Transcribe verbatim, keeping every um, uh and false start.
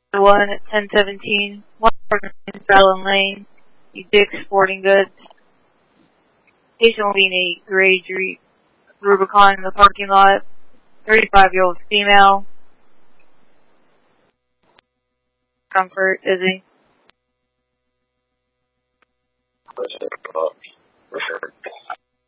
one at ten seventeen, one Fallon Lane, Dick's Sporting Goods. Patient will be in a gray Jeep Rubicon in the parking lot. thirty-five-year-old female. Comfort, Izzy. For sure.